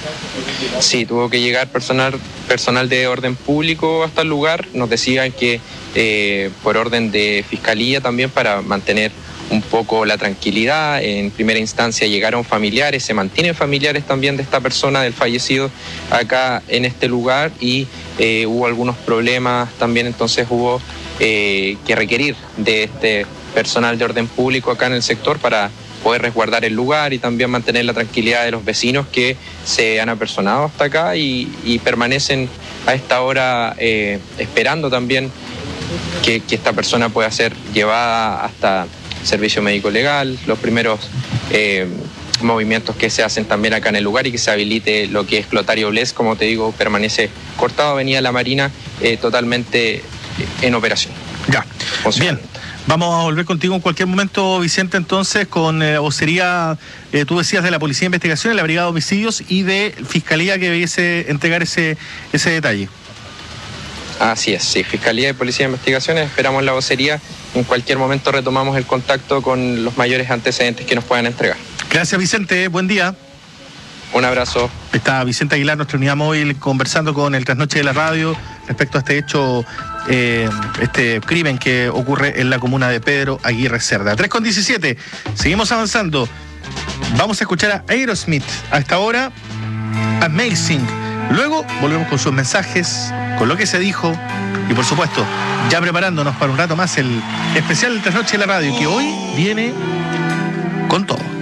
Sí, tuvo que llegar personal de orden público hasta el lugar. Nos decían que por orden de fiscalía también, para mantener un poco la tranquilidad. En primera instancia llegaron familiares, se mantienen familiares también de esta persona, del fallecido, acá en este lugar, y hubo algunos problemas también, entonces hubo que requerir de este personal de orden público acá en el sector para poder resguardar el lugar y también mantener la tranquilidad de los vecinos que se han apersonado hasta acá y permanecen a esta hora esperando también que esta persona pueda ser llevada hasta servicio médico legal, los primeros movimientos que se hacen también acá en el lugar y que se habilite lo que es Clotario Bles, como te digo, permanece cortado, Avenida La Marina, totalmente en operación. Ya, bien. Vamos a volver contigo en cualquier momento, Vicente, entonces, con vocería, tú decías, de la Policía de Investigaciones, la Brigada de Homicidios y de Fiscalía, que debiese entregar ese detalle. Así es, sí, Fiscalía y Policía de Investigaciones, esperamos la vocería. En cualquier momento retomamos el contacto con los mayores antecedentes que nos puedan entregar. Gracias, Vicente, buen día. Un abrazo. Está Vicente Aguilar, nuestra unidad móvil, conversando con el Trasnoche de la Radio respecto a este hecho, este crimen que ocurre en la comuna de Pedro Aguirre Cerda. 3:17, seguimos avanzando. Vamos a escuchar a Aerosmith a esta hora, Amazing. Luego volvemos con sus mensajes, con lo que se dijo y, por supuesto, ya preparándonos para un rato más el especial del Trasnoche de la Radio, que hoy viene con todo.